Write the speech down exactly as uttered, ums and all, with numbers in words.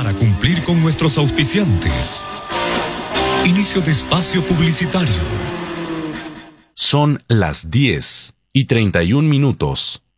para cumplir con nuestros auspiciantes. Inicio de espacio publicitario. Son las diez y treinta y un minutos.